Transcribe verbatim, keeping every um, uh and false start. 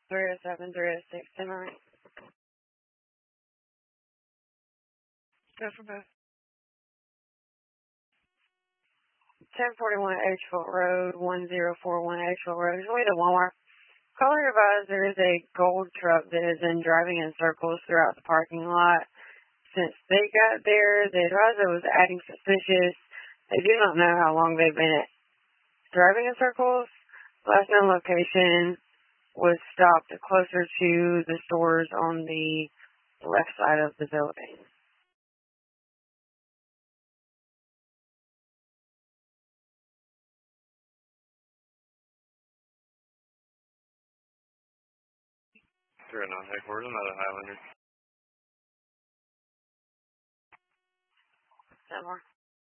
three oh seven, three oh six, ten nine. Go for both. ten forty-one Edgefield Road, one zero four one Edgefield Road. It's way to Walmart. Caller advised there is a gold truck that has been driving in circles throughout the parking lot. Since they got there, the advisor was acting suspicious. They do not know how long they've been driving in circles. Last known location was stopped closer to the stores on the left side of the building. Zero nine headquarters, another Highlander. Somewhere.